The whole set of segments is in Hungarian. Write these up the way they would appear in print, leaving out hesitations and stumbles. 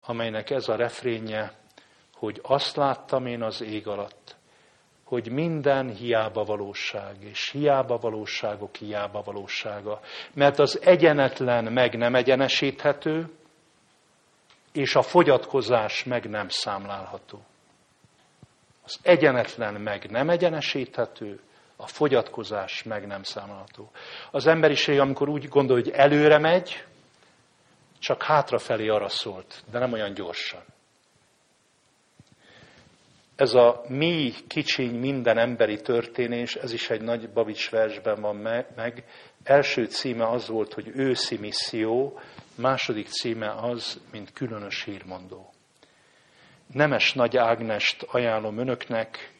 amelynek ez a refrénje, hogy azt láttam én az ég alatt, hogy minden hiába valóság, és hiába valóságok hiába valósága. Mert az egyenetlen meg nem egyenesíthető, és a fogyatkozás meg nem számlálható. Az egyenetlen meg nem egyenesíthető, a fogyatkozás meg nem számlálható. Az emberiség, amikor úgy gondol, hogy előre megy, csak hátrafelé araszolt, de nem olyan gyorsan. Ez a mi, kicsiny, minden emberi történés, ez is egy nagy Babics versben van meg. Első címe az volt, hogy őszi misszió, második címe az, mint különös hírmondó. Nemes Nagy Ágnest ajánlom önöknek,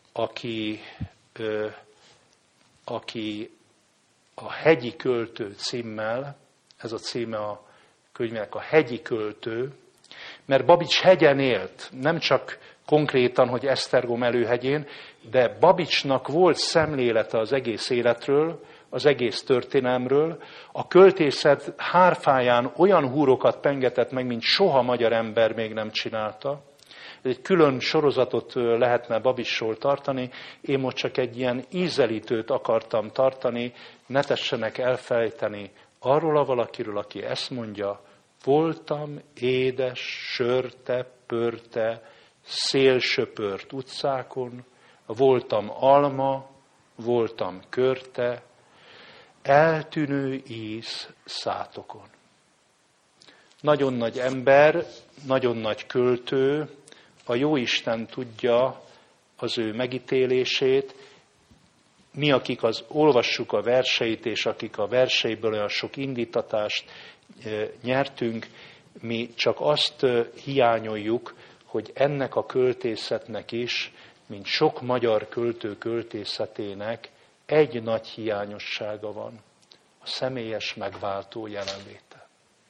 aki a Hegyi költő címmel, ez a címe a könyvnek, a Hegyi költő, mert Babics hegyen élt, nem csak konkrétan, hogy Esztergom előhegyén, de Babicsnak volt szemlélete az egész életről, az egész történelmről. A költészet hárfáján olyan húrokat pengetett meg, mint soha magyar ember még nem csinálta. Egy külön sorozatot lehetne Babicsról tartani, én most csak egy ilyen ízelítőt akartam tartani, ne tessenek elfelejteni arról a valakiről, aki ezt mondja, voltam édes, sörte, pörte, szélsöpört utcákon, voltam alma, voltam körte, eltűnő íz szátokon. Nagyon nagy ember, nagyon nagy költő, a Jóisten tudja az ő megítélését, mi, akik olvassuk a verseit, és akik a verseiből olyan sok indítatást nyertünk, mi csak azt hiányoljuk, hogy ennek a költészetnek is, mint sok magyar költő költészetének egy nagy hiányossága van, a személyes megváltó jelenléte.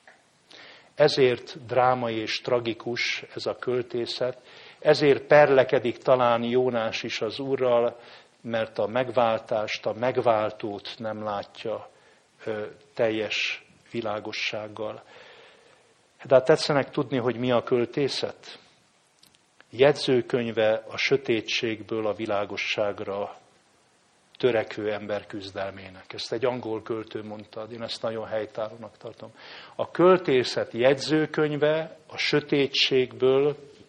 Ezért drámai és tragikus ez a költészet, ezért perlekedik talán Jónás is az Úrral, mert a megváltást, a megváltót nem látja teljes világossággal. De hát tetszenek tudni, hogy mi a költészet? Jegyzőkönyve a sötétségből a világosságra törekvő ember küzdelmének. Ezt egy angol költő mondta, én ezt nagyon helytállónak tartom. A költészet jegyzőkönyve a sötétségből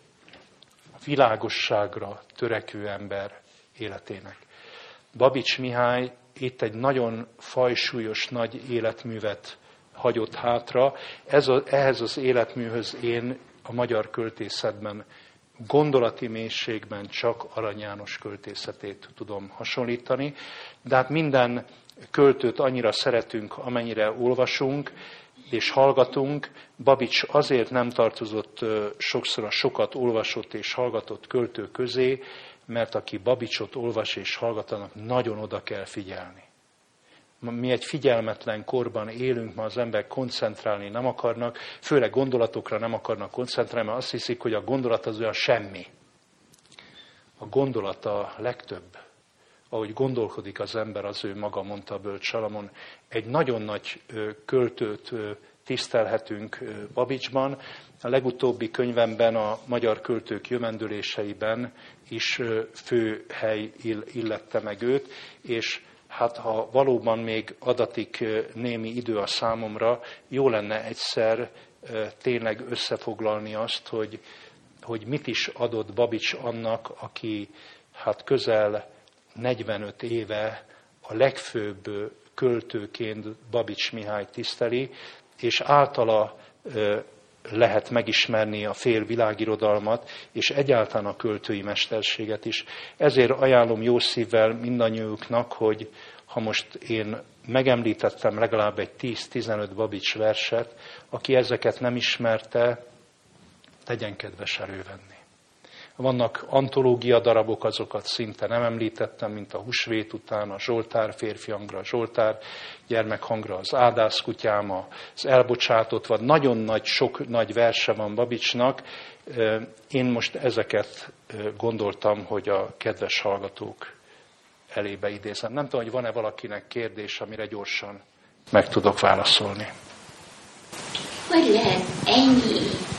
a világosságra törekvő ember életének. Babics Mihály itt egy nagyon fajsúlyos nagy életművet hagyott hátra. Ehhez az életműhöz én a magyar költészetben gondolati mélységben csak Arany János költészetét tudom hasonlítani, de hát minden költőt annyira szeretünk, amennyire olvasunk és hallgatunk. Babics azért nem tartozott sokszor a sokat olvasott és hallgatott költő közé, mert aki Babicsot olvas és hallgat, nagyon oda kell figyelni. Mi egy figyelmetlen korban élünk, ma az emberek koncentrálni nem akarnak, főleg gondolatokra nem akarnak koncentrálni, mert azt hiszik, hogy a gondolat az olyan semmi. A gondolat a legtöbb. Ahogy gondolkodik az ember, az ő maga, mondta a bölcs Salamon. Egy nagyon nagy költőt tisztelhetünk Babicsban. A legutóbbi könyvemben, a Magyar Költők jövendőléseiben is fő hely illette meg őt, és hát ha valóban még adatik némi idő a számomra, jó lenne egyszer tényleg összefoglalni azt, hogy mit is adott Babics annak, aki hát közel 45 éve a legfőbb költőként Babics Mihály tiszteli, és általa lehet megismerni a fél világirodalmat, és egyáltalán a költői mesterséget is. Ezért ajánlom jó szívvel mindannyiuknak, hogy ha most én megemlítettem legalább egy 10-15 Babics verset, aki ezeket nem ismerte, tegyen kedves elővenni. Vannak antológia darabok, azokat szinte nem említettem, mint a Húsvét után, a Zsoltár férfi hangra, a Zsoltár gyermekhangra, az Ádászkutyám, az Elbocsátott, vagy nagyon sok nagy verse van Babicsnak. Én most ezeket gondoltam, hogy a kedves hallgatók elébe idézem. Nem tudom, hogy van-e valakinek kérdés, amire gyorsan meg tudok válaszolni. Hogy lehet ennyi